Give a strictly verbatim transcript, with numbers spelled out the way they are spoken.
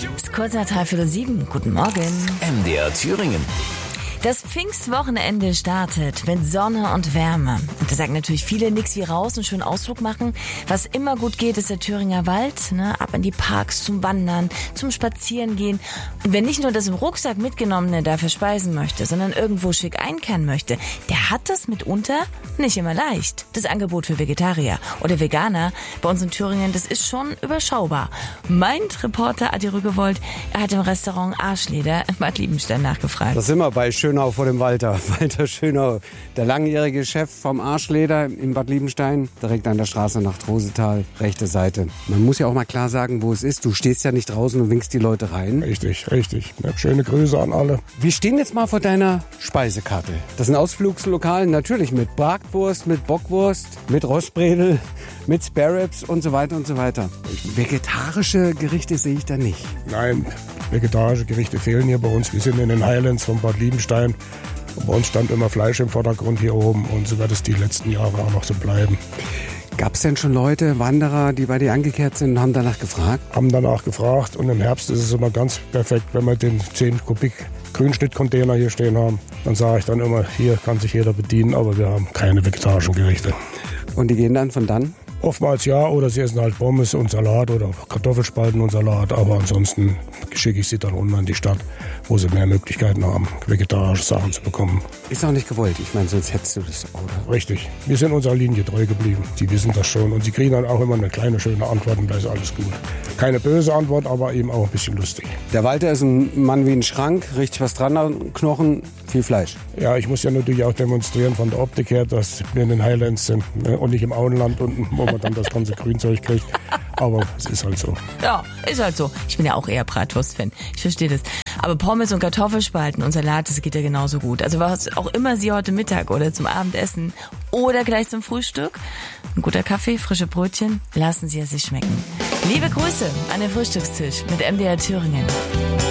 Es ist kurz nach drei Viertel sieben. Guten Morgen. M D R Thüringen. Das Pfingstwochenende startet mit Sonne und Wärme. Und da sagen natürlich viele, nix wie raus und schön Ausflug machen. Was immer gut geht, ist der Thüringer Wald. Ne? Ab in die Parks zum Wandern, zum Spazierengehen. Und wer nicht nur das im Rucksack mitgenommene dafür speisen möchte, sondern irgendwo schick einkehren möchte, der hat das mitunter nicht immer leicht. Das Angebot für Vegetarier oder Veganer bei uns in Thüringen, das ist schon überschaubar. Mein Reporter Adi Rügewold, er hat im Restaurant Arschleder in Bad Liebenstein nachgefragt. Da sind wir bei Schönau vor dem Walter. Walter Schönau, der langjährige Chef vom Arschleder in Bad Liebenstein, direkt an der Straße nach Trosetal, rechte Seite. Man muss ja auch mal klar sagen, wo es ist. Du stehst ja nicht draußen und winkst die Leute rein. Richtig, richtig. Schöne Grüße an alle. Wir stehen jetzt mal vor deiner Speisekarte. Das ist ein Ausflugslokal, natürlich mit Bratwurst, mit Bockwurst, mit Rostbredel, mit Spareribs und so weiter und so weiter. Vegetarische Gerichte sehe ich da nicht. Nein, vegetarische Gerichte fehlen hier bei uns. Wir sind in den Highlands von Bad Liebenstein. Und bei uns stand immer Fleisch im Vordergrund hier oben und so wird es die letzten Jahre auch noch so bleiben. Gab es denn schon Leute, Wanderer, die bei dir angekehrt sind und haben danach gefragt? Haben danach gefragt und im Herbst ist es immer ganz perfekt, wenn wir den zehn Kubik Grünschnittcontainer hier stehen haben. Dann sage ich dann immer, hier kann sich jeder bedienen, aber wir haben keine vegetarischen Gerichte. Und die gehen dann von dann? Oftmals ja, oder sie essen halt Pommes und Salat oder Kartoffelspalten und Salat, aber ansonsten schicke ich sie dann runter in die Stadt, wo sie mehr Möglichkeiten haben, vegetarische Sachen zu bekommen. Ist auch nicht gewollt, ich meine, sonst hättest du das, oder? Richtig, wir sind unserer Linie treu geblieben, die wissen das schon und sie kriegen dann auch immer eine kleine, schöne Antwort und da ist alles gut. Keine böse Antwort, aber eben auch ein bisschen lustig. Der Walter ist ein Mann wie ein Schrank, richtig was dran an Knochen, viel Fleisch. Ja, ich muss ja natürlich auch demonstrieren von der Optik her, dass wir in den Highlands sind, ne? Und nicht im Auenland unten, wo man dann das ganze Grünzeug kriegt. Aber es ist halt so. Ja, ist halt so. Ich bin ja auch eher Bratwurst-Fan. Ich verstehe das. Aber Pommes und Kartoffelspalten und Salat, das geht ja genauso gut. Also was auch immer Sie heute Mittag oder zum Abendessen oder gleich zum Frühstück, ein guter Kaffee, frische Brötchen, lassen Sie es sich schmecken. Liebe Grüße an den Frühstückstisch mit M D R Thüringen.